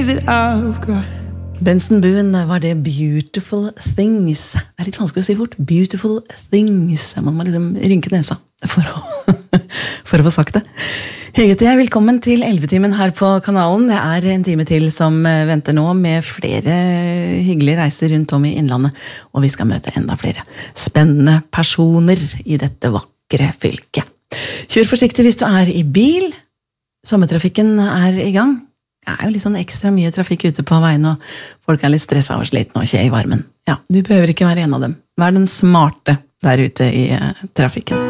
that I've got. Benson Boone var det Beautiful Things. Det litt vanskelig å si fort. Beautiful Things. Man må liksom rynke nesa for å få sagt det. Hei til deg, velkommen til 11-timen her på kanalen. Det en time til som venter nå med flere hyggelige reiser rundt om i innlandet. Og vi skal møte enda flere spennende personer i dette vakre fylket. Kjør forsiktig hvis du i bil. Sommertrafikken i gang. Det jo litt sånn ekstra mye trafikk ute på veien, og folk litt stresset og sliten og ikke i varmen. Ja, du behøver ikke være en av dem. Vær den smarte der ute i trafikken.